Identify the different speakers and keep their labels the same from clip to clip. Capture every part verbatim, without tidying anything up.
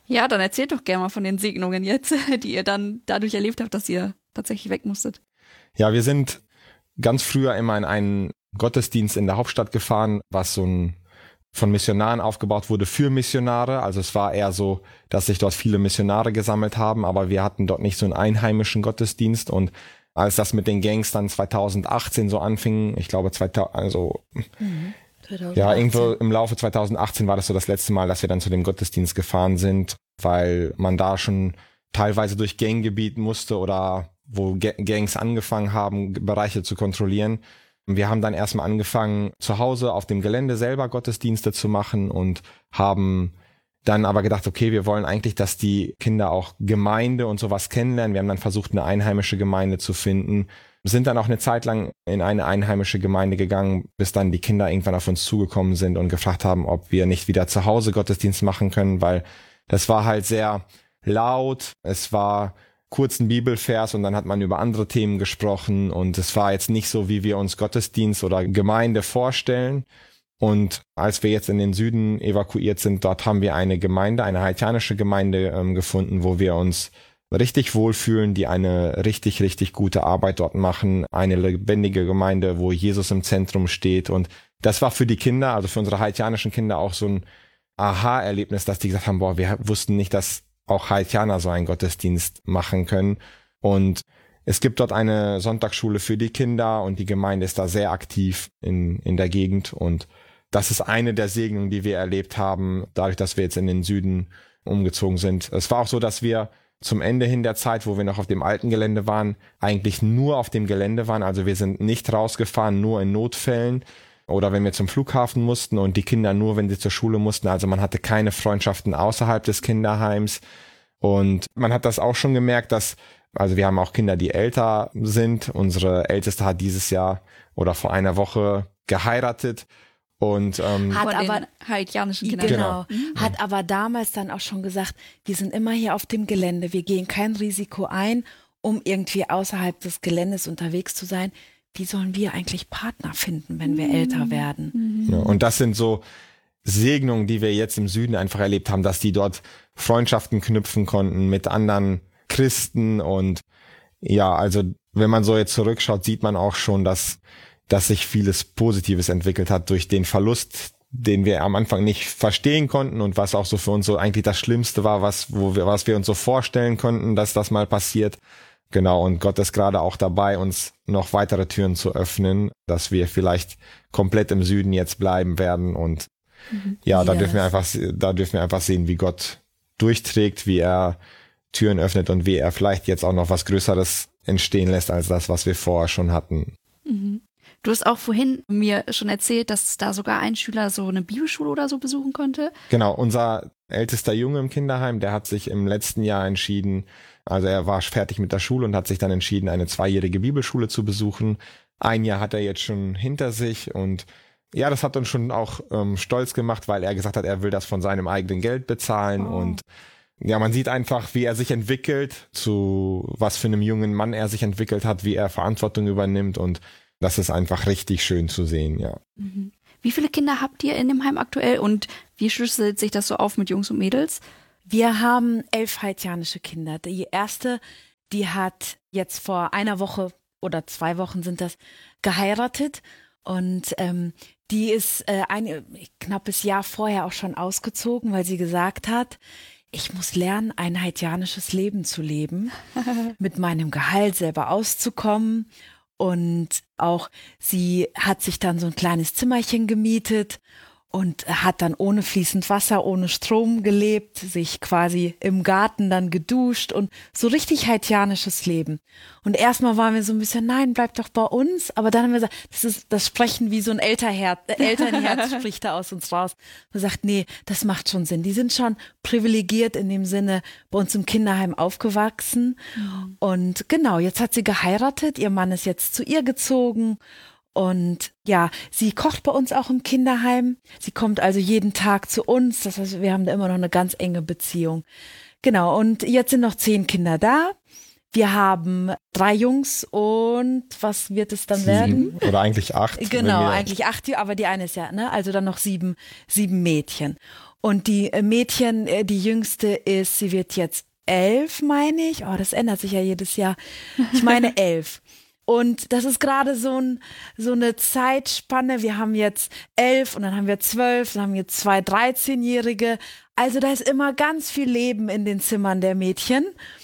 Speaker 1: Ja, dann erzählt doch gerne mal von den Segnungen jetzt, die ihr dann dadurch erlebt habt, dass ihr tatsächlich weg musstet.
Speaker 2: Ja, wir sind ganz früher immer in einen Gottesdienst in der Hauptstadt gefahren, was so ein von Missionaren aufgebaut wurde für Missionare. Also es war eher so, dass sich dort viele Missionare gesammelt haben, aber wir hatten dort nicht so einen einheimischen Gottesdienst. Und als das mit den Gangs dann zwanzig achtzehn so anfing, ich glaube zweitausend, also mhm. ja, irgendwo im Laufe zwanzig achtzehn war das so das letzte Mal, dass wir dann zu dem Gottesdienst gefahren sind, weil man da schon teilweise durch Ganggebiet musste oder wo Gangs angefangen haben, Bereiche zu kontrollieren. Wir haben dann erstmal angefangen, zu Hause auf dem Gelände selber Gottesdienste zu machen und haben dann aber gedacht, okay, wir wollen eigentlich, dass die Kinder auch Gemeinde und sowas kennenlernen. Wir haben dann versucht, eine einheimische Gemeinde zu finden. Wir sind dann auch eine Zeit lang in eine einheimische Gemeinde gegangen, bis dann die Kinder irgendwann auf uns zugekommen sind und gefragt haben, ob wir nicht wieder zu Hause Gottesdienst machen können, weil das war halt sehr laut. Es war kurzen Bibelvers und dann hat man über andere Themen gesprochen und es war jetzt nicht so, wie wir uns Gottesdienst oder Gemeinde vorstellen. Und als wir jetzt in den Süden evakuiert sind, dort haben wir eine Gemeinde, eine haitianische Gemeinde ähm, gefunden, wo wir uns richtig wohlfühlen, die eine richtig, richtig gute Arbeit dort machen. Eine lebendige Gemeinde, wo Jesus im Zentrum steht. Und das war für die Kinder, also für unsere haitianischen Kinder auch so ein Aha-Erlebnis, dass die gesagt haben, boah, wir wussten nicht, dass auch Haitianer so einen Gottesdienst machen können. Und es gibt dort eine Sonntagsschule für die Kinder und die Gemeinde ist da sehr aktiv in, in der Gegend. Und das ist eine der Segnungen, die wir erlebt haben, dadurch, dass wir jetzt in den Süden umgezogen sind. Es war auch so, dass wir zum Ende hin der Zeit, wo wir noch auf dem alten Gelände waren, eigentlich nur auf dem Gelände waren. Also wir sind nicht rausgefahren, nur in Notfällen oder wenn wir zum Flughafen mussten und die Kinder nur, wenn sie zur Schule mussten. Also man hatte keine Freundschaften außerhalb des Kinderheims. Und man hat das auch schon gemerkt, dass, also wir haben auch Kinder, die älter sind. Unsere Älteste hat dieses Jahr oder vor einer Woche geheiratet. Und ähm,
Speaker 1: hat aber haitianischen Kindern.
Speaker 3: Genau. genau. Hat aber damals dann auch schon gesagt, wir sind immer hier auf dem Gelände, wir gehen kein Risiko ein, um irgendwie außerhalb des Geländes unterwegs zu sein. Wie sollen wir eigentlich Partner finden, wenn wir mhm. älter werden?
Speaker 2: Ja, und das sind so Segnungen, die wir jetzt im Süden einfach erlebt haben, dass die dort Freundschaften knüpfen konnten mit anderen Christen. Und ja, also wenn man so jetzt zurückschaut, sieht man auch schon, dass dass sich vieles Positives entwickelt hat durch den Verlust, den wir am Anfang nicht verstehen konnten und was auch so für uns so eigentlich das Schlimmste war, was, wo wir, was wir uns so vorstellen konnten, dass das mal passiert. Genau. Und Gott ist gerade auch dabei, uns noch weitere Türen zu öffnen, dass wir vielleicht komplett im Süden jetzt bleiben werden. Und mhm. ja, da yes. dürfen wir einfach, da dürfen wir einfach sehen, wie Gott durchträgt, wie er Türen öffnet und wie er vielleicht jetzt auch noch was Größeres entstehen lässt als das, was wir vorher schon hatten.
Speaker 1: Mhm. Du hast auch vorhin mir schon erzählt, dass da sogar ein Schüler so eine Bibelschule oder so besuchen konnte.
Speaker 2: Genau, unser ältester Junge im Kinderheim, der hat sich im letzten Jahr entschieden, also er war fertig mit der Schule und hat sich dann entschieden, eine zweijährige Bibelschule zu besuchen. Ein Jahr hat er jetzt schon hinter sich und ja, das hat uns schon auch ähm, stolz gemacht, weil er gesagt hat, er will das von seinem eigenen Geld bezahlen oh. und ja, man sieht einfach, wie er sich entwickelt, zu was für einem jungen Mann er sich entwickelt hat, wie er Verantwortung übernimmt und das ist einfach richtig schön zu sehen, ja.
Speaker 1: Mhm. Wie viele Kinder habt ihr in dem Heim aktuell und wie schlüsselt sich das so auf mit Jungs und Mädels?
Speaker 3: Wir haben elf haitianische Kinder. Die erste, die hat jetzt vor einer Woche oder zwei Wochen sind das, geheiratet und ähm, die ist äh, ein knappes Jahr vorher auch schon ausgezogen, weil sie gesagt hat, ich muss lernen, ein haitianisches Leben zu leben, mit meinem Gehalt selber auszukommen. Und auch sie hat sich dann so ein kleines Zimmerchen gemietet und hat dann ohne fließend Wasser, ohne Strom gelebt, sich quasi im Garten dann geduscht und so richtig haitianisches Leben. Und erstmal waren wir so ein bisschen, nein, bleib doch bei uns. Aber dann haben wir gesagt, das ist das Sprechen wie so ein Elternherz, äh, Elternherz spricht da aus uns raus. Man sagt, nee, das macht schon Sinn. Die sind schon privilegiert in dem Sinne bei uns im Kinderheim aufgewachsen. Mhm. Und genau, jetzt hat sie geheiratet. Ihr Mann ist jetzt zu ihr gezogen. Und ja, sie kocht bei uns auch im Kinderheim. Sie kommt also jeden Tag zu uns. Das heißt, wir haben da immer noch eine ganz enge Beziehung. Genau, und jetzt sind noch zehn Kinder da. Wir haben drei Jungs und was wird es dann
Speaker 2: sieben.
Speaker 3: werden?
Speaker 2: Oder eigentlich acht.
Speaker 3: Genau, eigentlich acht, aber die eine ist ja, ne? Also dann noch sieben, sieben Mädchen. Und die Mädchen, die jüngste ist, sie wird jetzt elf, meine ich. Oh, das ändert sich ja jedes Jahr. Ich meine elf. Und das ist gerade so, ein, so eine Zeitspanne. Wir haben jetzt elf und dann haben wir zwölf, dann haben wir zwei dreizehnjährige. Also da ist immer ganz viel Leben in den Zimmern der Mädchen.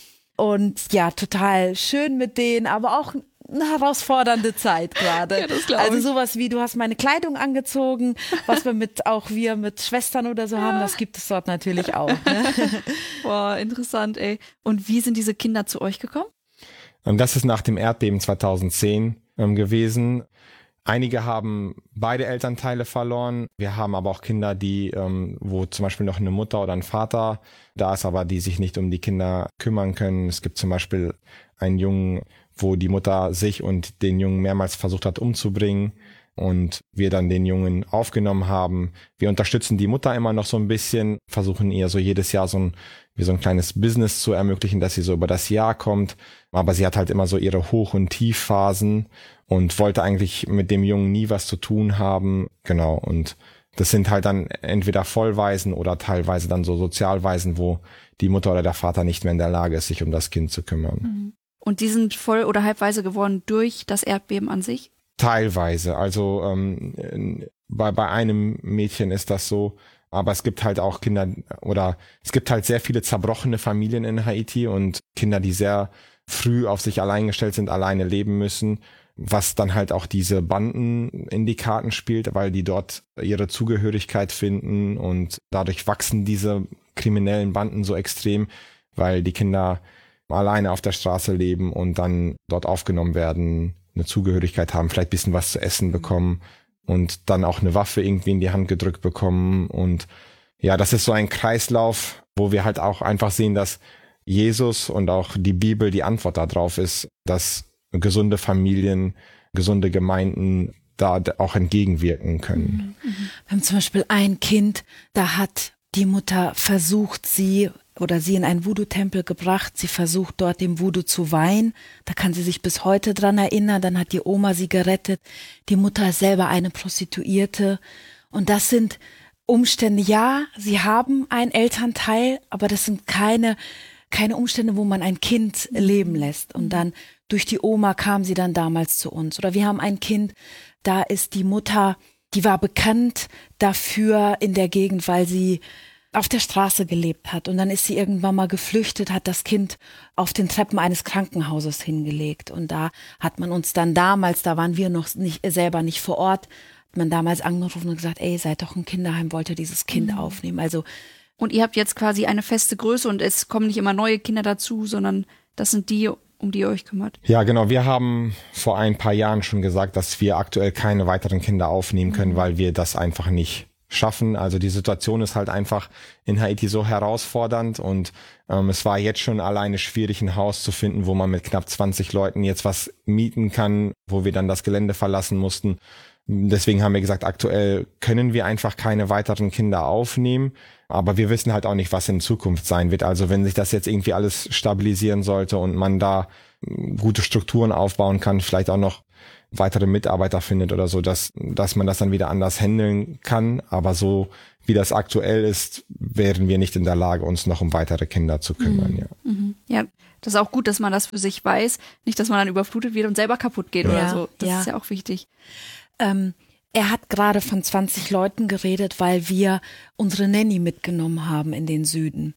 Speaker 3: Und ja, total schön mit denen, aber auch eine herausfordernde Zeit gerade. Ja, das glaub ich. Also sowas wie, du hast meine Kleidung angezogen, was wir mit, auch wir mit Schwestern oder so ja. haben, das gibt es dort natürlich auch. Ne?
Speaker 1: Boah, interessant, ey. Und wie sind diese Kinder zu euch gekommen?
Speaker 2: Und das ist nach dem Erdbeben zweitausendzehn ähm, gewesen. Einige haben beide Elternteile verloren. Wir haben aber auch Kinder, die, ähm, wo zum Beispiel noch eine Mutter oder ein Vater da ist, aber die sich nicht um die Kinder kümmern können. Es gibt zum Beispiel einen Jungen, wo die Mutter sich und den Jungen mehrmals versucht hat umzubringen und wir dann den Jungen aufgenommen haben. Wir unterstützen die Mutter immer noch so ein bisschen, versuchen ihr so jedes Jahr so ein, wie so ein kleines Business zu ermöglichen, dass sie so über das Jahr kommt. Aber sie hat halt immer so ihre Hoch- und Tiefphasen und wollte eigentlich mit dem Jungen nie was zu tun haben. Genau, und das sind halt dann entweder Vollwaisen oder teilweise dann so Sozialwaisen, wo die Mutter oder der Vater nicht mehr in der Lage ist, sich um das Kind zu kümmern.
Speaker 1: Und die sind voll- oder halbweise geworden durch das Erdbeben an sich?
Speaker 2: Teilweise. Also ähm, bei, bei einem Mädchen ist das so, aber es gibt halt auch Kinder oder es gibt halt sehr viele zerbrochene Familien in Haiti und Kinder, die sehr früh auf sich allein gestellt sind, alleine leben müssen, was dann halt auch diese Banden in die Karten spielt, weil die dort ihre Zugehörigkeit finden und dadurch wachsen diese kriminellen Banden so extrem, weil die Kinder alleine auf der Straße leben und dann dort aufgenommen werden, eine Zugehörigkeit haben, vielleicht ein bisschen was zu essen bekommen und dann auch eine Waffe irgendwie in die Hand gedrückt bekommen. Und ja, das ist so ein Kreislauf, wo wir halt auch einfach sehen, dass Jesus und auch die Bibel die Antwort darauf ist, dass gesunde Familien, gesunde Gemeinden da auch entgegenwirken können.
Speaker 3: Wir haben zum Beispiel ein Kind, da hat die Mutter versucht, sie oder sie in einen Voodoo-Tempel gebracht. Sie versucht dort dem Voodoo zu weihen. Da kann sie sich bis heute dran erinnern. Dann hat die Oma sie gerettet. Die Mutter ist selber eine Prostituierte. Und das sind Umstände, ja, sie haben einen Elternteil, aber das sind keine, keine Umstände, wo man ein Kind leben lässt. Und dann durch die Oma kam sie dann damals zu uns. Oder wir haben ein Kind, da ist die Mutter, die war bekannt dafür in der Gegend, weil sie auf der Straße gelebt hat. Und dann ist sie irgendwann mal geflüchtet, hat das Kind auf den Treppen eines Krankenhauses hingelegt. Und da hat man uns dann damals, da waren wir noch nicht selber nicht vor Ort, hat man damals angerufen und gesagt, ey, seid doch ein Kinderheim, wollt ihr dieses Kind mhm. aufnehmen. Also
Speaker 1: und ihr habt jetzt quasi eine feste Größe und es kommen nicht immer neue Kinder dazu, sondern das sind die, um die ihr euch kümmert.
Speaker 2: Ja, genau. Wir haben vor ein paar Jahren schon gesagt, dass wir aktuell keine weiteren Kinder aufnehmen können, mhm. weil wir das einfach nicht schaffen. Also die Situation ist halt einfach in Haiti so herausfordernd und ähm, es war jetzt schon alleine schwierig, ein Haus zu finden, wo man mit knapp zwanzig Leuten jetzt was mieten kann, wo wir dann das Gelände verlassen mussten. Deswegen haben wir gesagt, aktuell können wir einfach keine weiteren Kinder aufnehmen, aber wir wissen halt auch nicht, was in Zukunft sein wird. Also wenn sich das jetzt irgendwie alles stabilisieren sollte und man da gute Strukturen aufbauen kann, vielleicht auch noch weitere Mitarbeiter findet oder so, dass, dass man das dann wieder anders handeln kann. Aber so wie das aktuell ist, wären wir nicht in der Lage, uns noch um weitere Kinder zu kümmern.
Speaker 1: Mhm.
Speaker 2: Ja.
Speaker 1: Mhm. Ja, das ist auch gut, dass man das für sich weiß. Nicht, dass man dann überflutet wird und selber kaputt geht ja. oder so. Das ja. ist ja auch wichtig.
Speaker 3: Ähm, er hat gerade von zwanzig Leuten geredet, weil wir unsere Nanny mitgenommen haben in den Süden.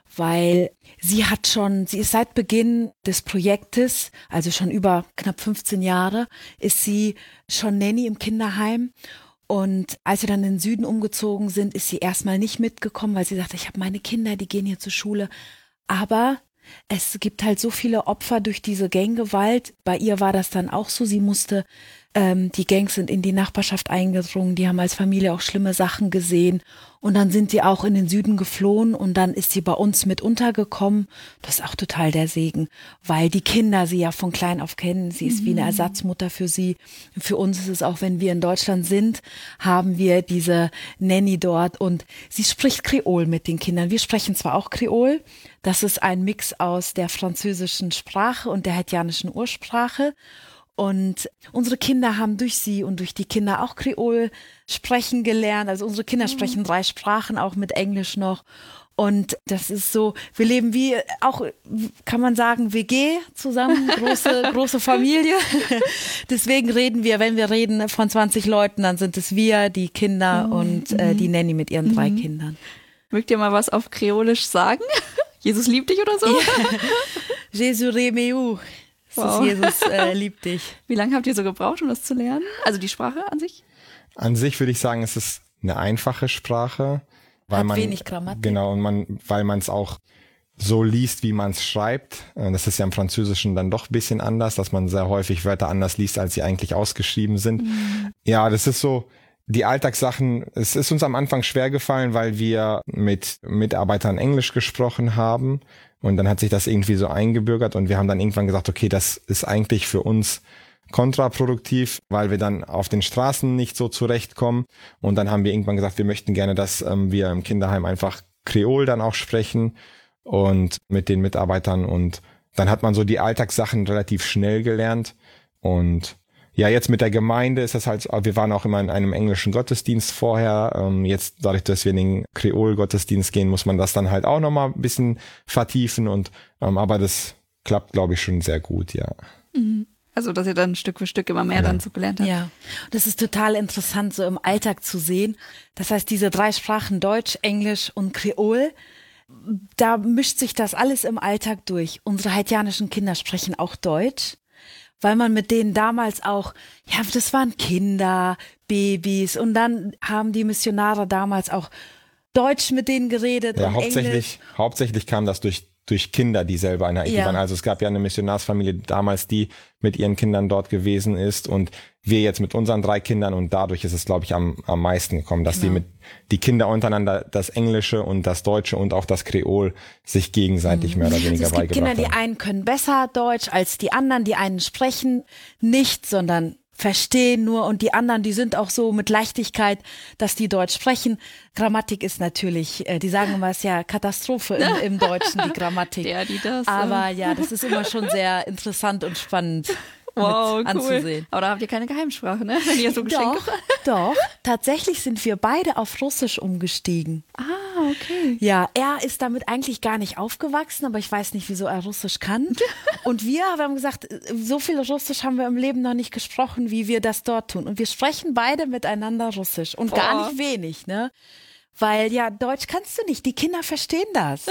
Speaker 3: Weil sie hat schon, sie ist seit Beginn des Projektes, also schon über knapp fünfzehn Jahre, ist sie schon Nanny im Kinderheim. Und als wir dann in den Süden umgezogen sind, ist sie erstmal nicht mitgekommen, weil sie sagte, ich habe meine Kinder, die gehen hier zur Schule. Aber es gibt halt so viele Opfer durch diese Ganggewalt. Bei ihr war das dann auch so, sie musste Ähm, die Gangs sind in die Nachbarschaft eingedrungen, die haben als Familie auch schlimme Sachen gesehen und dann sind die auch in den Süden geflohen und dann ist sie bei uns mit untergekommen. Das ist auch total der Segen, weil die Kinder sie ja von klein auf kennen. Sie ist mhm. wie eine Ersatzmutter für sie. Für uns ist es auch, wenn wir in Deutschland sind, haben wir diese Nanny dort und sie spricht Kreol mit den Kindern. Wir sprechen zwar auch Kreol, das ist ein Mix aus der französischen Sprache und der haitianischen Ursprache. Und unsere Kinder haben durch sie und durch die Kinder auch Kreol sprechen gelernt. Also unsere Kinder mhm. sprechen drei Sprachen, auch mit Englisch noch. Und das ist so, wir leben wie, auch kann man sagen, W G zusammen, große, große Familie. Deswegen reden wir, wenn wir reden von zwanzig Leuten, dann sind es wir, die Kinder mhm. und äh, die Nanny mit ihren mhm. drei Kindern.
Speaker 1: Mögt ihr mal was auf Kreolisch sagen? Jesus liebt dich oder so? Ja.
Speaker 3: Jésus remeu. Wow. Jesus äh, liebt dich.
Speaker 1: Wie lange habt ihr so gebraucht, um das zu lernen? Also die Sprache an sich?
Speaker 2: An sich würde ich sagen, es ist eine einfache Sprache. Weil
Speaker 3: Hat
Speaker 2: man,
Speaker 3: wenig Grammatik.
Speaker 2: Genau, und man, weil man es auch so liest, wie man es schreibt. Das ist ja im Französischen dann doch ein bisschen anders, dass man sehr häufig Wörter anders liest, als sie eigentlich ausgeschrieben sind. Mhm. Ja, das ist so, die Alltagssachen, es ist uns am Anfang schwer gefallen, weil wir mit Mitarbeitern Englisch gesprochen haben. Und dann hat sich das irgendwie so eingebürgert und wir haben dann irgendwann gesagt, okay, das ist eigentlich für uns kontraproduktiv, weil wir dann auf den Straßen nicht so zurechtkommen. Und dann haben wir irgendwann gesagt, wir möchten gerne, dass ähm, wir im Kinderheim einfach Kreol dann auch sprechen und mit den Mitarbeitern. Und dann hat man so die Alltagssachen relativ schnell gelernt. Und ja, jetzt mit der Gemeinde ist das halt, wir waren auch immer in einem englischen Gottesdienst vorher. Ähm, jetzt dadurch, dass wir in den Kreol-Gottesdienst gehen, muss man das dann halt auch nochmal ein bisschen vertiefen. Und ähm, aber das klappt, glaube ich, schon sehr gut, ja.
Speaker 1: Mhm. Also, dass ihr dann Stück für Stück immer mehr ja. dann so gelernt habt.
Speaker 3: Ja, das ist total interessant, so im Alltag zu sehen. Das heißt, diese drei Sprachen, Deutsch, Englisch und Kreol, da mischt sich das alles im Alltag durch. Unsere haitianischen Kinder sprechen auch Deutsch, weil man mit denen damals auch, ja, das waren Kinder, Babys und dann haben die Missionare damals auch Deutsch mit denen geredet
Speaker 2: ja,
Speaker 3: und
Speaker 2: hauptsächlich,
Speaker 3: Englisch.
Speaker 2: Hauptsächlich kam das durch durch Kinder, die selber in Haiti
Speaker 3: ja.
Speaker 2: waren. Also es gab ja eine Missionarsfamilie damals, die mit ihren Kindern dort gewesen ist und wir jetzt mit unseren drei Kindern und dadurch ist es, glaube ich, am, am meisten gekommen, dass genau. die mit die Kinder untereinander das Englische und das Deutsche und auch das Kreol sich gegenseitig mhm. mehr oder weniger
Speaker 3: also es gibt
Speaker 2: beigebracht
Speaker 3: Kinder,
Speaker 2: haben.
Speaker 3: Die einen können besser Deutsch als die anderen, die einen sprechen nicht, sondern verstehen nur und die anderen, die sind auch so mit Leichtigkeit, dass die Deutsch sprechen. Grammatik ist natürlich, äh, die sagen immer, es ist ja Katastrophe im, im Deutschen, die Grammatik.
Speaker 1: Der, die das.
Speaker 3: Aber ja, das ist immer schon sehr interessant und spannend. Wow, mit cool. anzusehen.
Speaker 1: Aber da habt ihr keine Geheimsprache, ne? Wenn ihr so Geschenke
Speaker 3: Doch, doch. Tatsächlich sind wir beide auf Russisch umgestiegen.
Speaker 1: Ah, okay.
Speaker 3: Ja, er ist damit eigentlich gar nicht aufgewachsen, aber ich weiß nicht, wieso er Russisch kann. Und wir haben gesagt, so viel Russisch haben wir im Leben noch nicht gesprochen, wie wir das dort tun. Und wir sprechen beide miteinander Russisch und gar oh. nicht wenig, ne? Weil ja, Deutsch kannst du nicht, die Kinder verstehen das.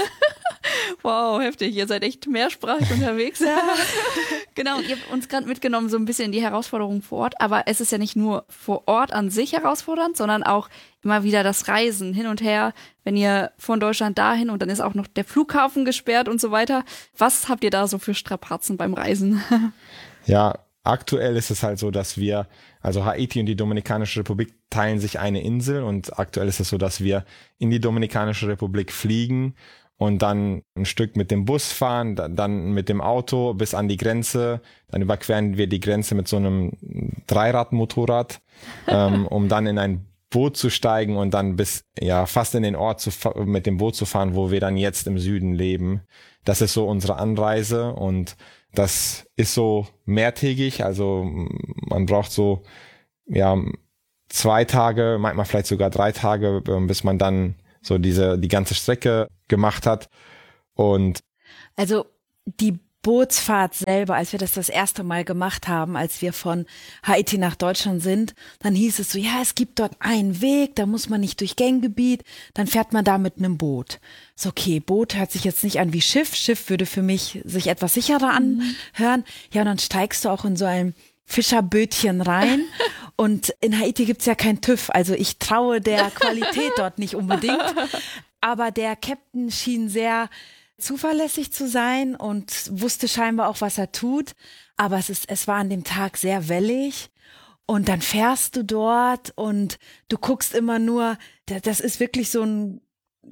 Speaker 1: Wow, heftig, ihr seid echt mehrsprachig unterwegs. Ja. Genau, ihr habt uns gerade mitgenommen so ein bisschen in die Herausforderungen vor Ort, aber es ist ja nicht nur vor Ort an sich herausfordernd, sondern auch immer wieder das Reisen hin und her, wenn ihr von Deutschland dahin und dann ist auch noch der Flughafen gesperrt und so weiter. Was habt ihr da so für Strapazen beim Reisen?
Speaker 2: Ja, aktuell ist es halt so, dass wir, also Haiti und die Dominikanische Republik teilen sich eine Insel und aktuell ist es so, dass wir in die Dominikanische Republik fliegen und dann ein Stück mit dem Bus fahren, dann mit dem Auto bis an die Grenze, dann überqueren wir die Grenze mit so einem Dreiradmotorrad, ähm, um dann in ein Boot zu steigen und dann bis, ja, fast in den Ort zu, mit dem Boot zu fahren, wo wir dann jetzt im Süden leben. Das ist so unsere Anreise und das ist so mehrtägig, also man braucht so, ja, zwei Tage, manchmal vielleicht sogar drei Tage, bis man dann so diese, die ganze Strecke gemacht hat. Und
Speaker 3: also die Bootsfahrt selber, als wir das das erste Mal gemacht haben, als wir von Haiti nach Deutschland sind, dann hieß es so, ja, es gibt dort einen Weg, da muss man nicht durch Ganggebiet, dann fährt man da mit einem Boot. So, okay, Boot hört sich jetzt nicht an wie Schiff, Schiff würde für mich sich etwas sicherer anhören. Ja, und dann steigst du auch in so ein Fischerbötchen rein und in Haiti gibt's ja kein TÜV, also ich traue der Qualität dort nicht unbedingt, aber der Captain schien sehr zuverlässig zu sein und wusste scheinbar auch, was er tut. Aber es ist, es war an dem Tag sehr wellig. Und dann fährst du dort und du guckst immer nur, das ist wirklich so ein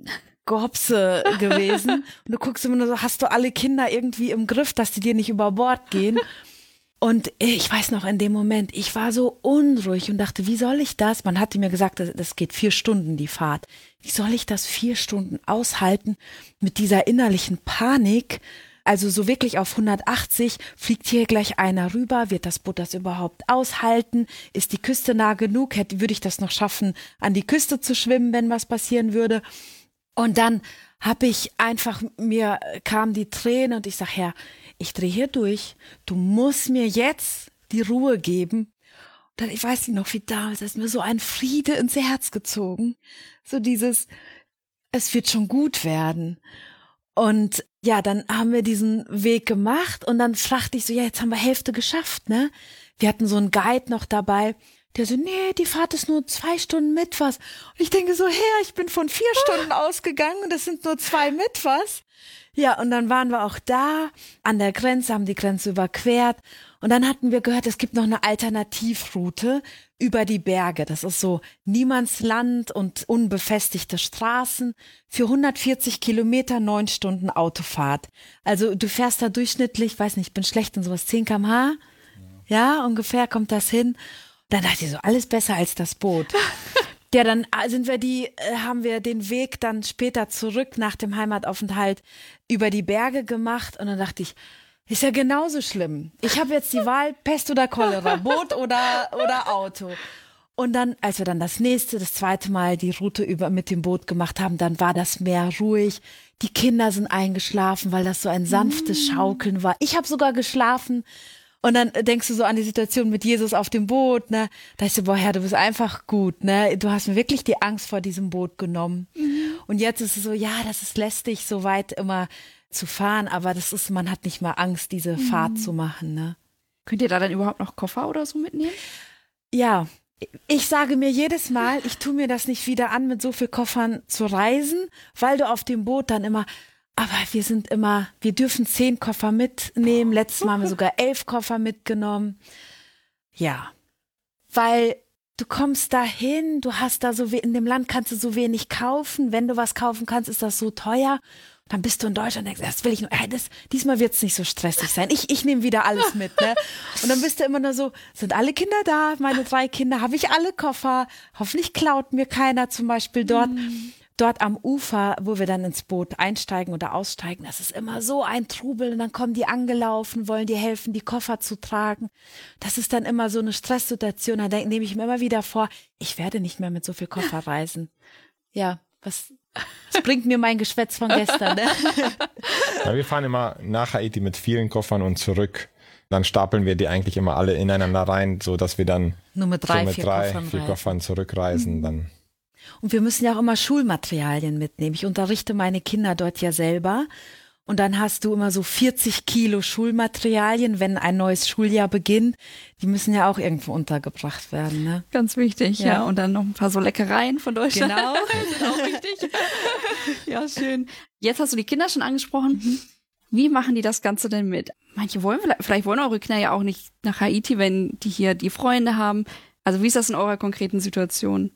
Speaker 3: Gehopse gewesen. Und du guckst immer nur so, hast du alle Kinder irgendwie im Griff, dass die dir nicht über Bord gehen? Und ich weiß noch, in dem Moment, ich war so unruhig und dachte, wie soll ich das? Man hatte mir gesagt, das geht vier Stunden, die Fahrt. Wie soll ich das vier Stunden aushalten mit dieser innerlichen Panik? also so wirklich auf hundertachtzig, fliegt hier gleich einer rüber, wird das Boot das überhaupt aushalten? Ist die Küste nah genug? Hätte, würde ich das noch schaffen, an die Küste zu schwimmen, wenn was passieren würde? Und dann habe ich einfach, mir kamen die Tränen und ich sag, Herr, ich drehe hier durch. Du musst mir jetzt die Ruhe geben. Und dann, ich weiß nicht noch, wie damals, da ist mir so ein Friede ins Herz gezogen. So dieses, es wird schon gut werden. Und ja, dann haben wir diesen Weg gemacht und dann fragte ich so, ja, jetzt haben wir Hälfte geschafft, ne? Wir hatten so einen Guide noch dabei. Der so, nee, die Fahrt ist nur zwei Stunden mit was. Und ich denke so, Herr, ich bin von vier Stunden ausgegangen und das sind nur zwei mit was. Ja, und dann waren wir auch da an der Grenze, haben die Grenze überquert. Und dann hatten wir gehört, es gibt noch eine Alternativroute über die Berge. Das ist so Niemandsland und unbefestigte Straßen für hundertvierzig Kilometer, neun Stunden Autofahrt. Also du fährst da durchschnittlich, weiß nicht, ich bin schlecht in sowas, zehn Kilometer pro Stunde. Ja, ungefähr kommt das hin. Dann dachte ich so, alles besser als das Boot. Ja, dann sind wir die, haben wir den Weg dann später zurück nach dem Heimataufenthalt über die Berge gemacht und dann dachte ich, ist ja genauso schlimm. Ich habe jetzt die Wahl, Pest oder Cholera, Boot oder, oder Auto. Und dann, als wir dann das nächste, das zweite Mal die Route über mit dem Boot gemacht haben, dann war das Meer ruhig. Die Kinder sind eingeschlafen, weil das so ein sanftes Schaukeln war. Ich habe sogar geschlafen. Und dann denkst du so an die Situation mit Jesus auf dem Boot, ne? Da ist so, boah, Herr, du bist einfach gut, ne? Du hast mir wirklich die Angst vor diesem Boot genommen. Mhm. Und jetzt ist es so, ja, das ist lästig, so weit immer zu fahren, aber das ist, man hat nicht mal Angst, diese mhm. Fahrt zu machen, ne?
Speaker 1: Könnt ihr da dann überhaupt noch Koffer oder so mitnehmen?
Speaker 3: Ja, ich sage mir jedes Mal, ich tue mir das nicht wieder an, mit so viel Koffern zu reisen, weil du auf dem Boot dann immer, aber wir sind immer, wir dürfen zehn Koffer mitnehmen. Letztes Mal haben wir sogar elf Koffer mitgenommen. Ja, weil du kommst dahin, du hast da so, we- in dem Land kannst du so wenig kaufen. Wenn du was kaufen kannst, ist das so teuer. Dann bist du in Deutschland und denkst, das will ich nur, hey, das, diesmal wird es nicht so stressig sein. Ich, ich nehme wieder alles mit, ne? Und dann bist du immer nur so, sind alle Kinder da? Meine drei Kinder, habe ich alle Koffer? Hoffentlich klaut mir keiner zum Beispiel dort. Mm. Dort am Ufer, wo wir dann ins Boot einsteigen oder aussteigen, das ist immer so ein Trubel und dann kommen die angelaufen, wollen dir helfen, die Koffer zu tragen. Das ist dann immer so eine Stresssituation. Da nehme ich mir immer wieder vor, ich werde nicht mehr mit so viel Koffer reisen. Ja, was, was bringt mir mein Geschwätz von gestern, ne?
Speaker 2: Ja, wir fahren immer nach Haiti mit vielen Koffern und zurück. Dann stapeln wir die eigentlich immer alle ineinander rein, so dass wir dann
Speaker 3: nur mit drei,
Speaker 2: so mit
Speaker 3: vier,
Speaker 2: drei
Speaker 3: Koffern,
Speaker 2: vier Koffern zurückreisen. Mhm. Dann.
Speaker 3: Und wir müssen ja auch immer Schulmaterialien mitnehmen. Ich unterrichte meine Kinder dort ja selber. Und dann hast du immer so vierzig Kilo Schulmaterialien, wenn ein neues Schuljahr beginnt. Die müssen ja auch irgendwo untergebracht werden, ne?
Speaker 1: Ganz wichtig, ja. ja. Und dann noch ein paar so Leckereien von Deutschland.
Speaker 3: Genau.
Speaker 1: Das ist auch wichtig. Ja, schön. Jetzt hast du die Kinder schon angesprochen. Mhm. Wie machen die das Ganze denn mit? Manche wollen, vielleicht, vielleicht wollen eure Kinder ja auch nicht nach Haiti, wenn die hier die Freunde haben. Also wie ist das in eurer konkreten Situation?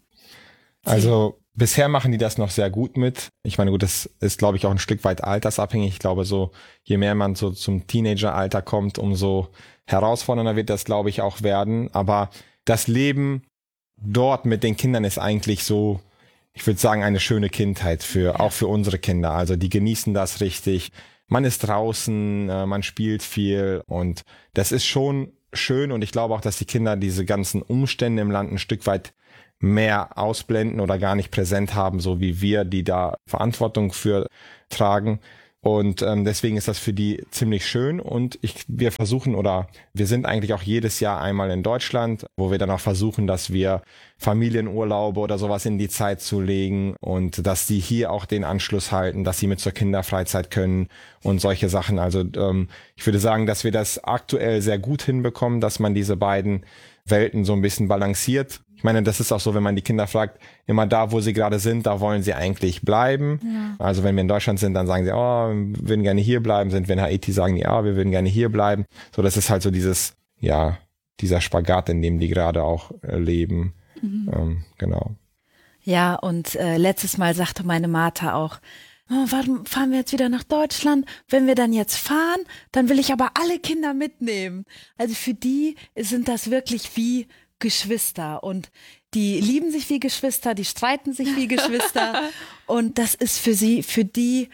Speaker 2: Also bisher machen die das noch sehr gut mit. Ich meine, gut, das ist, glaube ich, auch ein Stück weit altersabhängig. Ich glaube, so je mehr man so zum Teenageralter kommt, umso herausfordernder wird das, glaube ich, auch werden. Aber das Leben dort mit den Kindern ist eigentlich so, ich würde sagen, eine schöne Kindheit für auch für unsere Kinder. Also die genießen das richtig. Man ist draußen, man spielt viel und das ist schon schön. Und ich glaube auch, dass die Kinder diese ganzen Umstände im Land ein Stück weit mehr ausblenden oder gar nicht präsent haben, so wie wir, die da Verantwortung für tragen. Und ähm, deswegen ist das für die ziemlich schön. Und ich, wir versuchen oder wir sind eigentlich auch jedes Jahr einmal in Deutschland, wo wir dann auch versuchen, dass wir Familienurlaube oder sowas in die Zeit zu legen und dass die hier auch den Anschluss halten, dass sie mit zur Kinderfreizeit können und solche Sachen. Also ähm, ich würde sagen, dass wir das aktuell sehr gut hinbekommen, dass man diese beiden Welten so ein bisschen balanciert. Ich meine, das ist auch so, wenn man die Kinder fragt, immer da, wo sie gerade sind, da wollen sie eigentlich bleiben. Ja. Also wenn wir in Deutschland sind, dann sagen sie, oh, wir würden gerne hier bleiben. Sind wir in Haiti, sagen die, ja, wir würden gerne hier bleiben. So, das ist halt so dieses, ja, dieser Spagat, in dem die gerade auch äh, leben. Mhm. Ähm, genau.
Speaker 3: Ja, und äh, letztes Mal sagte meine Martha auch, oh, warum fahren wir jetzt wieder nach Deutschland? Wenn wir dann jetzt fahren, dann will ich aber alle Kinder mitnehmen. Also für die sind das wirklich wie Geschwister und die lieben sich wie Geschwister, die streiten sich wie Geschwister und das ist für sie, für die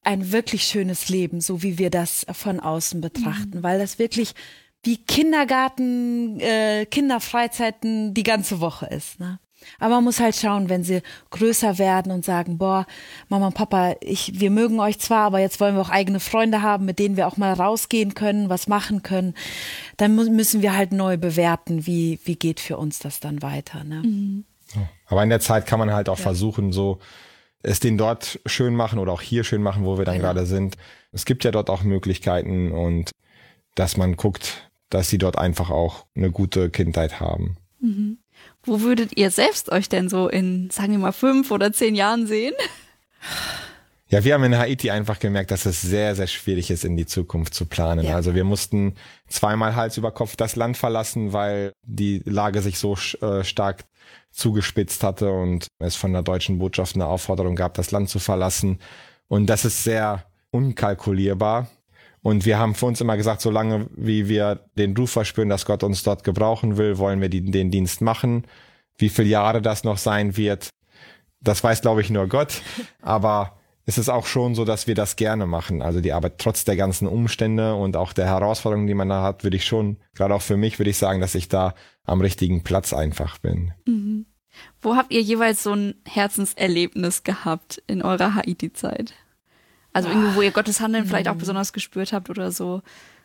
Speaker 3: ein wirklich schönes Leben, so wie wir das von außen betrachten, mhm. weil das wirklich wie Kindergarten, äh, Kinderfreizeiten die ganze Woche ist, ne? Aber man muss halt schauen, wenn sie größer werden und sagen, boah, Mama und Papa, ich, wir mögen euch zwar, aber jetzt wollen wir auch eigene Freunde haben, mit denen wir auch mal rausgehen können, was machen können. Dann mu- müssen wir halt neu bewerten, wie, wie geht für uns das dann weiter, ne?
Speaker 1: Mhm.
Speaker 2: Aber in der Zeit kann man halt auch
Speaker 3: Ja.
Speaker 2: versuchen, so es den dort schön machen oder auch hier schön machen, wo wir dann
Speaker 3: Genau.
Speaker 2: gerade sind. Es gibt ja dort auch Möglichkeiten und dass man guckt, dass sie dort einfach auch eine gute Kindheit haben.
Speaker 1: Mhm. Wo würdet ihr selbst euch denn so in, sagen wir mal, fünf oder zehn Jahren sehen?
Speaker 2: Ja, wir haben in Haiti einfach gemerkt, dass es sehr, sehr schwierig ist, in die Zukunft zu planen.
Speaker 3: Ja.
Speaker 2: Also wir mussten zweimal Hals über Kopf das Land verlassen, weil die Lage sich so äh, stark zugespitzt hatte und es von der deutschen Botschaft eine Aufforderung gab, das Land zu verlassen. Und das ist sehr unkalkulierbar. Und wir haben für uns immer gesagt, solange wie wir den Ruf verspüren, dass Gott uns dort gebrauchen will, wollen wir die, den Dienst machen. Wie viele Jahre das noch sein wird, das weiß, glaube ich, nur Gott. Aber es ist auch schon so, dass wir das gerne machen. Also die Arbeit trotz der ganzen Umstände und auch der Herausforderungen, die man da hat, würde ich schon, gerade auch für mich, würde ich sagen, dass ich da am richtigen Platz einfach bin.
Speaker 1: Mhm. Wo habt ihr jeweils so ein Herzenserlebnis gehabt in eurer Haiti-Zeit? Also irgendwo, wo ihr Gottes Handeln vielleicht auch besonders gespürt habt oder so.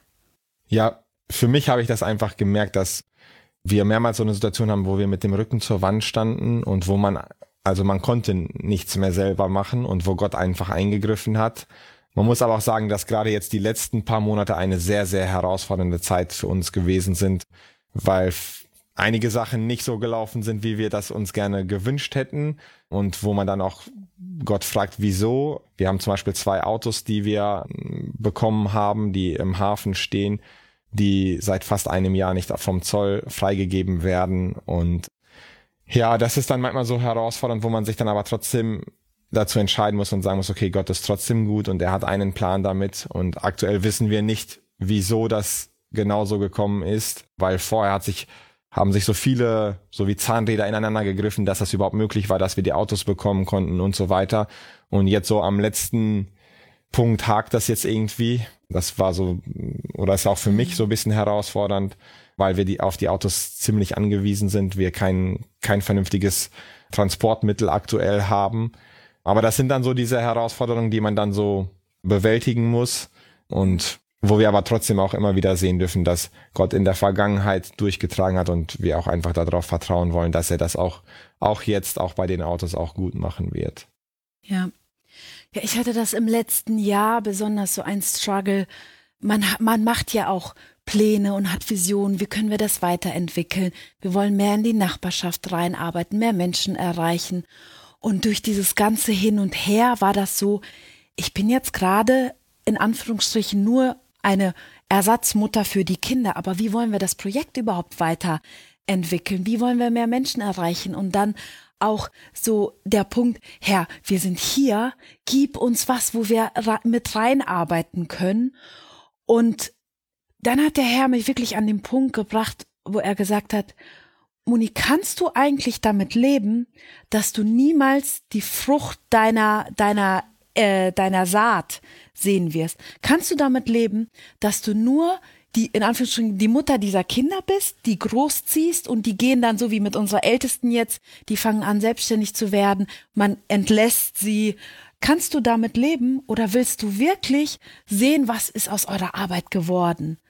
Speaker 2: Ja, für mich habe ich das einfach gemerkt, dass wir mehrmals so eine Situation haben, wo wir mit dem Rücken zur Wand standen und wo man, also man konnte nichts mehr selber machen und wo Gott einfach eingegriffen hat. Man muss aber auch sagen, dass gerade jetzt die letzten paar Monate eine sehr, sehr herausfordernde Zeit für uns gewesen sind, weil einige Sachen nicht so gelaufen sind, wie wir das uns gerne gewünscht hätten und wo man dann auch Gott fragt, wieso. Wir haben zum Beispiel zwei Autos, die wir bekommen haben, die im Hafen stehen, die seit fast einem Jahr nicht vom Zoll freigegeben werden. Und ja, das ist dann manchmal so herausfordernd, wo man sich dann aber trotzdem dazu entscheiden muss und sagen muss, okay, Gott ist trotzdem gut und er hat einen Plan damit. Und aktuell wissen wir nicht, wieso das genau so gekommen ist, weil vorher hat sich haben sich so viele, so wie Zahnräder ineinander gegriffen, dass das überhaupt möglich war, dass wir die Autos bekommen konnten und so weiter. Und jetzt so am letzten Punkt hakt das jetzt irgendwie. Das war so, oder ist auch für mich so ein bisschen herausfordernd, weil wir die auf die Autos ziemlich angewiesen sind, wir kein, kein vernünftiges Transportmittel aktuell haben. Aber das sind dann so diese Herausforderungen, die man dann so bewältigen muss und wo wir aber trotzdem auch immer wieder sehen dürfen, dass Gott in der Vergangenheit durchgetragen hat und wir auch einfach darauf vertrauen wollen, dass er das auch, auch jetzt, auch bei den Autos auch gut machen wird.
Speaker 3: Ja. Ja, ich hatte das im letzten Jahr besonders so ein Struggle. Man, man macht ja auch Pläne und hat Visionen. Wie können wir das weiterentwickeln? Wir wollen mehr in die Nachbarschaft reinarbeiten, mehr Menschen erreichen. Und durch dieses ganze Hin und Her war das so, ich bin jetzt gerade in Anführungsstrichen nur eine Ersatzmutter für die Kinder. Aber wie wollen wir das Projekt überhaupt weiterentwickeln? Wie wollen wir mehr Menschen erreichen? Und dann auch so der Punkt, Herr, wir sind hier, gib uns was, wo wir mit reinarbeiten können. Und dann hat der Herr mich wirklich an den Punkt gebracht, wo er gesagt hat, Moni, kannst du eigentlich damit leben, dass du niemals die Frucht deiner, deiner, äh, deiner Saat sehen wirst? Kannst du damit leben, dass du nur die, in Anführungsstrichen, die Mutter dieser Kinder bist, die großziehst und die gehen dann so wie mit unserer Ältesten jetzt, die fangen an selbstständig zu werden, man entlässt sie. Kannst du damit leben oder willst du wirklich sehen, was ist aus eurer Arbeit geworden?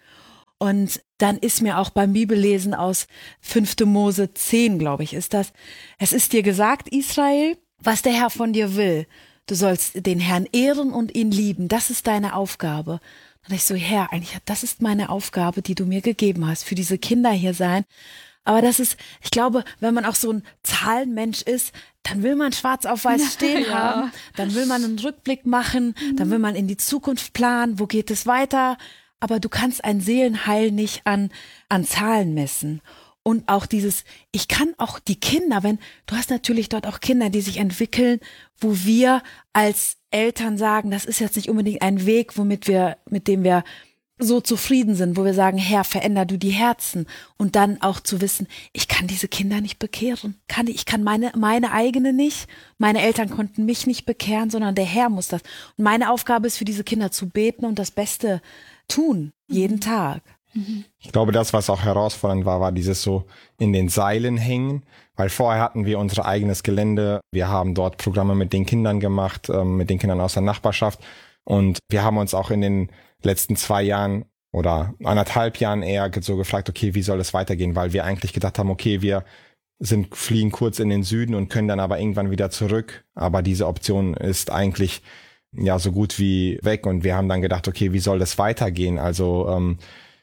Speaker 3: Und dann ist mir auch beim Bibellesen aus fünfte Mose zehn, glaube ich, ist das, es ist dir gesagt, Israel, was der Herr von dir will. Du sollst den Herrn ehren und ihn lieben. Das ist deine Aufgabe. Und ich so, Herr, eigentlich, das ist meine Aufgabe, die du mir gegeben hast, für diese Kinder hier sein. Aber das ist, ich glaube, wenn man auch so ein Zahlenmensch ist, dann will man schwarz auf weiß stehen
Speaker 1: Ja.
Speaker 3: haben. Dann will man einen Rückblick machen. Dann will man in die Zukunft planen. Wo geht es weiter? Aber du kannst ein Seelenheil nicht an, an Zahlen messen. Und auch dieses, ich kann auch die Kinder, wenn, du hast natürlich dort auch Kinder, die sich entwickeln, wo wir als Eltern sagen, das ist jetzt nicht unbedingt ein Weg, womit wir, mit dem wir so zufrieden sind, wo wir sagen, Herr, veränder du die Herzen. Und dann auch zu wissen, ich kann diese Kinder nicht bekehren. Kann, ich kann meine, meine eigene nicht. Meine Eltern konnten mich nicht bekehren, sondern der Herr muss das. Und meine Aufgabe ist, für diese Kinder zu beten und das Beste tun, jeden mhm. Tag.
Speaker 2: Ich glaube, das, was auch herausfordernd war, war dieses so in den Seilen hängen, weil vorher hatten wir unser eigenes Gelände. Wir haben dort Programme mit den Kindern gemacht, ähm, mit den Kindern aus der Nachbarschaft. Und wir haben uns auch in den letzten zwei Jahren oder anderthalb Jahren eher so gefragt, okay, wie soll es weitergehen? Weil wir eigentlich gedacht haben, okay, wir sind, fliegen kurz in den Süden und können dann aber irgendwann wieder zurück. Aber diese Option ist eigentlich ja so gut wie weg. Und wir haben dann gedacht, okay, wie soll das weitergehen? Also, ähm,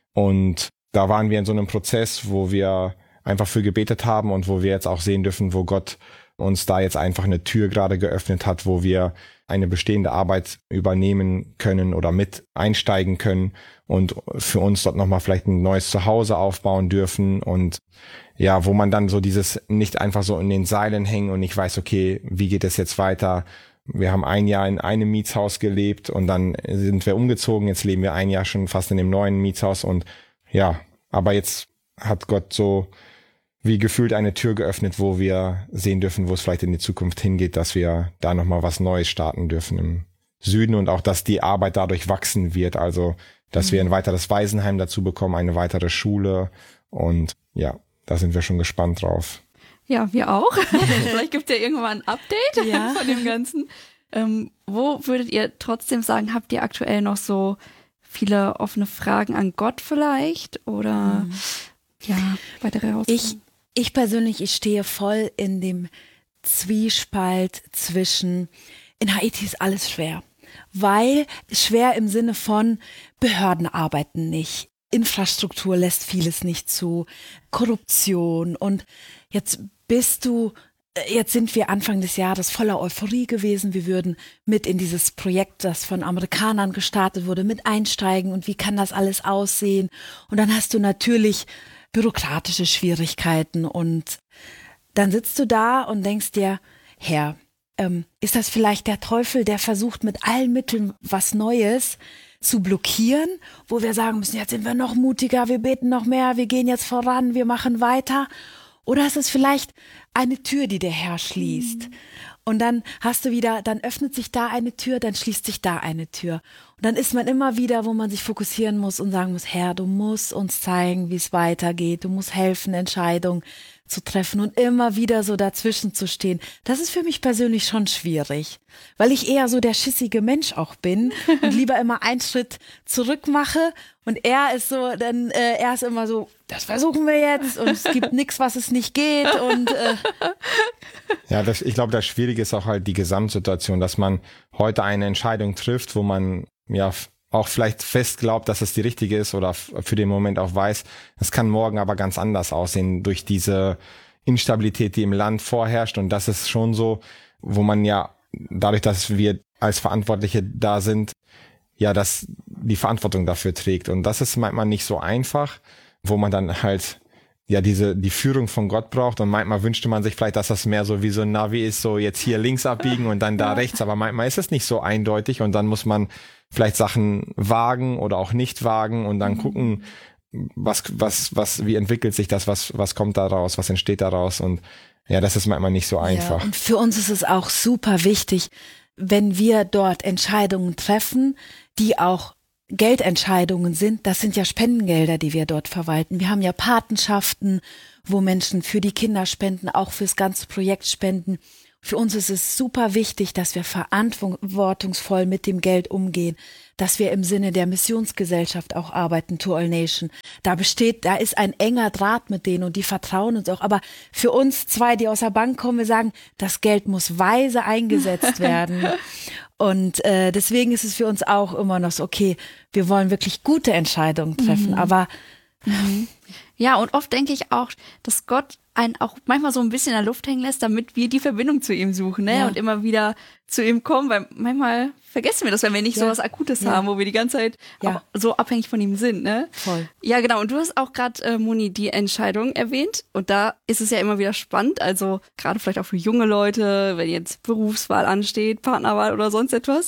Speaker 2: und da waren wir in so einem Prozess, wo wir einfach für gebetet haben und wo wir jetzt auch sehen dürfen, wo Gott uns da jetzt einfach eine Tür gerade geöffnet hat, wo wir eine bestehende Arbeit übernehmen können oder mit einsteigen können und für uns dort nochmal vielleicht ein neues Zuhause aufbauen dürfen und ja, wo man dann so dieses nicht einfach so in den Seilen hängen und nicht weiß, okay, wie geht es jetzt weiter? Wir haben ein Jahr in einem Mietshaus gelebt und dann sind wir umgezogen, jetzt leben wir ein Jahr schon fast in dem neuen Mietshaus und ja, aber jetzt hat Gott so wie gefühlt eine Tür geöffnet, wo wir sehen dürfen, wo es vielleicht in die Zukunft hingeht, dass wir da nochmal was Neues starten dürfen im Süden und auch, dass die Arbeit dadurch wachsen wird. Also, dass mhm. wir ein weiteres Waisenheim dazu bekommen, eine weitere Schule und ja, da sind wir schon gespannt drauf.
Speaker 1: Ja, wir auch. Vielleicht gibt es ja irgendwann ein Update ja. von dem Ganzen. Ähm, wo würdet ihr trotzdem sagen, habt ihr aktuell noch so viele offene Fragen an Gott vielleicht oder mhm. ja, weitere Herausforderungen?
Speaker 3: Ich Ich persönlich, ich stehe voll in dem Zwiespalt zwischen, in Haiti ist alles schwer, weil schwer im Sinne von Behörden arbeiten nicht, Infrastruktur lässt vieles nicht zu, Korruption und jetzt bist du, jetzt sind wir Anfang des Jahres voller Euphorie gewesen, wir würden mit in dieses Projekt, das von Amerikanern gestartet wurde, mit einsteigen und wie kann das alles aussehen und dann hast du natürlich bürokratische Schwierigkeiten und dann sitzt du da und denkst dir, Herr, ähm, ist das vielleicht der Teufel, der versucht mit allen Mitteln was Neues zu blockieren, wo wir sagen müssen, jetzt sind wir noch mutiger, wir beten noch mehr, wir gehen jetzt voran, wir machen weiter oder ist es vielleicht eine Tür, die der Herr schließt? Mhm. Und dann hast du wieder, dann öffnet sich da eine Tür, dann schließt sich da eine Tür. Und dann ist man immer wieder, wo man sich fokussieren muss und sagen muss, Herr, du musst uns zeigen, wie es weitergeht. Du musst helfen, Entscheidungen zu treffen und immer wieder so dazwischen zu stehen. Das ist für mich persönlich schon schwierig, weil ich eher so der schissige Mensch auch bin und lieber immer einen Schritt zurück mache. Und er ist so, dann äh, er ist immer so, das versuchen wir jetzt und es gibt nichts, was es nicht geht. Und äh
Speaker 2: ja, das, ich glaube, das Schwierige ist auch halt die Gesamtsituation, dass man heute eine Entscheidung trifft, wo man ja auch vielleicht fest glaubt, dass es die richtige ist oder für den Moment auch weiß. Es kann morgen aber ganz anders aussehen durch diese Instabilität, die im Land vorherrscht. Und das ist schon so, wo man ja dadurch, dass wir als Verantwortliche da sind, ja, dass die Verantwortung dafür trägt. Und das ist manchmal nicht so einfach, wo man dann halt ja diese die Führung von Gott braucht. Und manchmal wünschte man sich vielleicht, dass das mehr so wie so ein Navi ist, so jetzt hier links abbiegen und dann da rechts. Aber manchmal ist es nicht so eindeutig und dann muss man vielleicht Sachen wagen oder auch nicht wagen und dann gucken, was, was, was, wie entwickelt sich das, was, was kommt daraus, was entsteht daraus und ja, das ist manchmal nicht so einfach.
Speaker 3: Ja, und für uns ist es auch super wichtig, wenn wir dort Entscheidungen treffen, die auch Geldentscheidungen sind, das sind ja Spendengelder, die wir dort verwalten. Wir haben ja Patenschaften, wo Menschen für die Kinder spenden, auch fürs ganze Projekt spenden. Für uns ist es super wichtig, dass wir verantwortungsvoll mit dem Geld umgehen, dass wir im Sinne der Missionsgesellschaft auch arbeiten, To All Nation. Da besteht, da ist ein enger Draht mit denen und die vertrauen uns auch. Aber für uns zwei, die aus der Bank kommen, wir sagen, das Geld muss weise eingesetzt werden. Und äh, deswegen ist es für uns auch immer noch so, okay, wir wollen wirklich gute Entscheidungen treffen, mhm. aber
Speaker 1: mhm. Ja, und oft denke ich auch, dass Gott einen auch manchmal so ein bisschen in der Luft hängen lässt, damit wir die Verbindung zu ihm suchen, ne? Ja. Und immer wieder zu ihm kommen, weil manchmal vergessen wir das, wenn wir nicht ja. so was Akutes ja. haben, wo wir die ganze Zeit ja. auch so abhängig von ihm sind, ne?
Speaker 3: Voll.
Speaker 1: Ja, genau. Und du hast auch gerade, äh, Moni, die Entscheidung erwähnt. Und da ist es ja immer wieder spannend, also gerade vielleicht auch für junge Leute, wenn jetzt Berufswahl ansteht, Partnerwahl oder sonst etwas.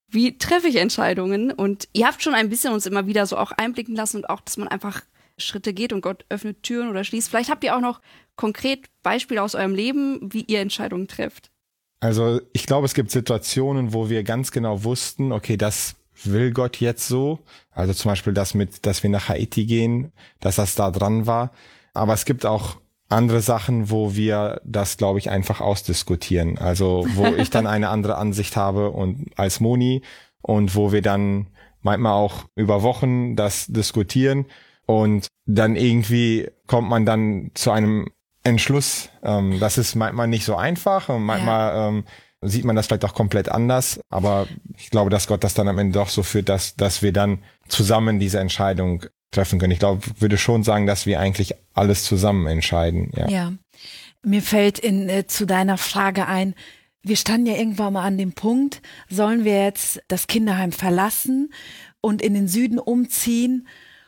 Speaker 1: wie treffe ich Entscheidungen? Und ihr habt schon ein bisschen uns immer wieder so auch einblicken lassen und auch, dass man einfach Schritte geht und Gott öffnet Türen oder schließt. Vielleicht habt ihr auch noch konkret Beispiele aus eurem Leben, wie ihr Entscheidungen trefft.
Speaker 2: Also ich glaube, es gibt Situationen, wo wir ganz genau wussten, okay, das will Gott jetzt so. Also zum Beispiel das mit, dass wir nach Haiti gehen, dass das da dran war. Aber es gibt auch andere Sachen, wo wir das, glaube ich, einfach ausdiskutieren. Also wo ich dann eine andere Ansicht habe und als Moni und wo wir dann manchmal auch über Wochen das diskutieren und dann irgendwie kommt man dann zu einem Entschluss. Ähm, das ist manchmal nicht so einfach und manchmal ja. ähm, sieht man das vielleicht auch komplett anders. Aber ich glaube, dass Gott das dann am Ende doch so führt, dass, dass wir dann zusammen diese Entscheidung treffen können. Ich glaube, ich würde schon sagen, dass wir eigentlich alles zusammen entscheiden. Ja,
Speaker 3: ja. Mir fällt in, äh, zu deiner Frage ein, wir standen ja irgendwann mal an dem Punkt, sollen wir jetzt das Kinderheim verlassen und in den Süden umziehen?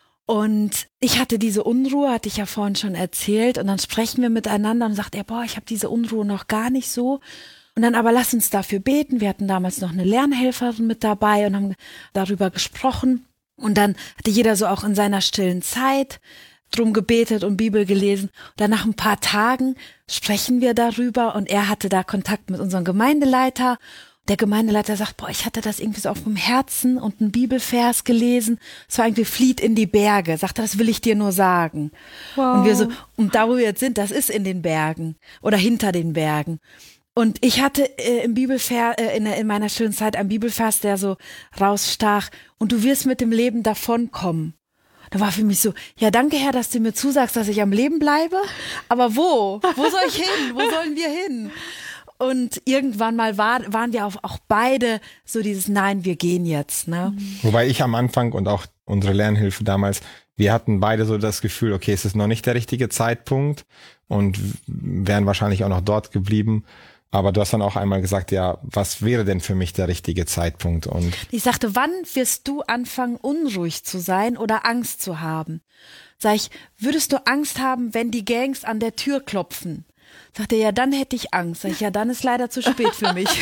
Speaker 3: Und ich hatte diese Unruhe, hatte ich ja vorhin schon erzählt. Und dann sprechen wir miteinander und sagt er, boah, ich habe diese Unruhe noch gar nicht so. Und dann aber lass uns dafür beten. Wir hatten damals noch eine Lernhelferin mit dabei und haben darüber gesprochen. Und dann hatte jeder so auch in seiner stillen Zeit drum gebetet und Bibel gelesen. Und dann nach ein paar Tagen sprechen wir darüber und er hatte da Kontakt mit unserem Gemeindeleiter. Der Gemeindeleiter sagt, boah, ich hatte das irgendwie so auf dem Herzen und einen Bibelvers gelesen. Es war irgendwie flieht in die Berge. Sagt er, das will ich dir nur sagen. Wow. Und wir so, und da wo wir jetzt sind, das ist in den Bergen oder hinter den Bergen. Und ich hatte äh, im Bibelvers, äh, in, in meiner schönen Zeit einen Bibelvers, der so rausstach. Und du wirst mit dem Leben davonkommen. Da war für mich so, ja, danke Herr, dass du mir zusagst, dass ich am Leben bleibe. Aber wo? Wo soll ich hin? Wo sollen wir hin? Und irgendwann mal war, waren wir auch, auch beide so dieses Nein, wir gehen jetzt. Ne?
Speaker 2: Wobei ich am Anfang und auch unsere Lernhilfe damals, wir hatten beide so das Gefühl, okay, es ist noch nicht der richtige Zeitpunkt und wären wahrscheinlich auch noch dort geblieben. Aber du hast dann auch einmal gesagt, ja, was wäre denn für mich der richtige Zeitpunkt? Und
Speaker 3: ich sagte, wann wirst du anfangen, unruhig zu sein oder Angst zu haben? Sag ich, würdest du Angst haben, wenn die Gangs an der Tür klopfen? Sagt er, ja, dann hätte ich Angst. Sag ich, ja, dann ist leider zu spät für mich.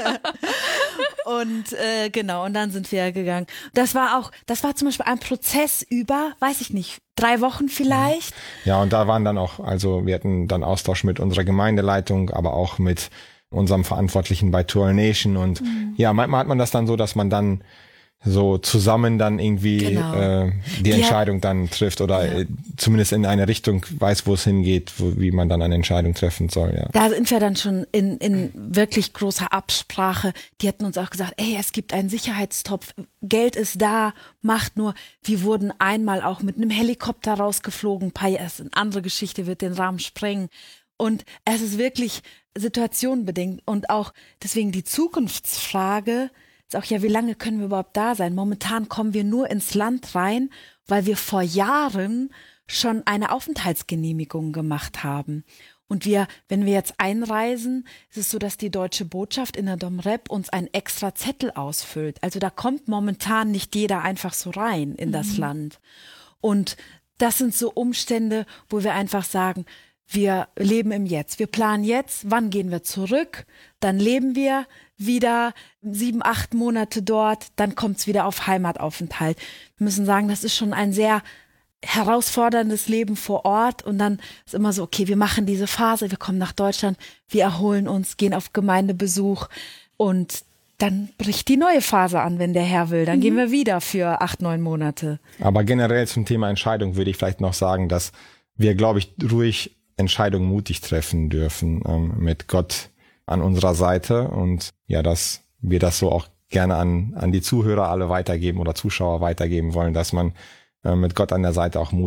Speaker 3: Und äh, genau, und dann sind wir gegangen. Das war auch, das war zum Beispiel ein Prozess über, weiß ich nicht, drei Wochen vielleicht.
Speaker 2: Ja, und da waren dann auch, also wir hatten dann Austausch mit unserer Gemeindeleitung, aber auch mit unserem Verantwortlichen bei Tour Nation. Und mhm. ja, manchmal hat man das dann so, dass man dann so zusammen dann irgendwie genau. äh, die Entscheidung ja. dann trifft oder ja. äh, zumindest in eine Richtung weiß, wo es hingeht, wo, wie man dann eine Entscheidung treffen soll. Ja.
Speaker 3: Da sind wir dann schon in, in wirklich großer Absprache. Die hatten uns auch gesagt, ey, es gibt einen Sicherheitstopf, Geld ist da, macht nur. Wir wurden einmal auch mit einem Helikopter rausgeflogen, ein paar Jahre, das ist eine andere Geschichte, wird den Rahmen sprengen. Und es ist wirklich situationenbedingt und auch deswegen die Zukunftsfrage, auch ja, wie lange können wir überhaupt da sein? Momentan kommen wir nur ins Land rein, weil wir vor Jahren schon eine Aufenthaltsgenehmigung gemacht haben. Und wir, wenn wir jetzt einreisen, ist es so, dass die deutsche Botschaft in der Domrep uns einen extra Zettel ausfüllt. Also da kommt momentan nicht jeder einfach so rein in das mhm. Land. Und das sind so Umstände, wo wir einfach sagen, wir leben im Jetzt. Wir planen jetzt, wann gehen wir zurück, dann leben wir wieder sieben, acht Monate dort, dann kommt es wieder auf Heimataufenthalt. Wir müssen sagen, das ist schon ein sehr herausforderndes Leben vor Ort und dann ist immer so, okay, wir machen diese Phase, wir kommen nach Deutschland, wir erholen uns, gehen auf Gemeindebesuch und dann bricht die neue Phase an, wenn der Herr will. Dann mhm. gehen wir wieder für acht, neun Monate.
Speaker 2: Aber generell zum Thema Entscheidung würde ich vielleicht noch sagen, dass wir, glaube ich, ruhig Entscheidungen mutig treffen dürfen, ähm, mit Gott an unserer Seite und ja, dass wir das so auch gerne an, an die Zuhörer alle weitergeben oder Zuschauer weitergeben wollen, dass man äh, mit Gott an der Seite auch mutig